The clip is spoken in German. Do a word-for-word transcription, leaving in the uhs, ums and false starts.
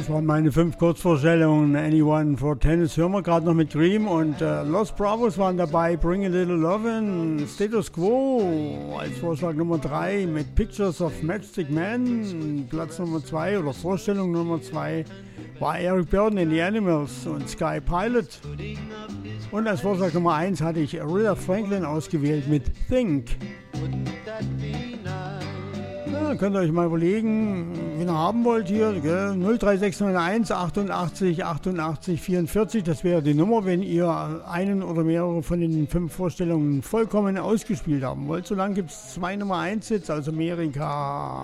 Das waren meine fünf Kurzvorstellungen. Anyone for Tennis hören wir gerade noch mit Cream und äh, Los Bravos waren dabei. Bring a Little Lovin', Status Quo als Vorschlag Nummer drei mit Pictures of Matchstick Man. Platz Nummer zwei oder Vorstellung Nummer zwei war Eric Burdon in The Animals und Sky Pilot. Und als Vorschlag Nummer eins hatte ich Aretha Franklin ausgewählt mit Think. Ja, könnt ihr euch mal überlegen, wen ihr haben wollt hier. Gell? null drei sechs null eins achtundachtzig achtundachtzig vierundvierzig, das wäre die Nummer, wenn ihr einen oder mehrere von den fünf Vorstellungen vollkommen ausgespielt haben wollt. Solange gibt es zwei Nummer eins Hits aus Amerika.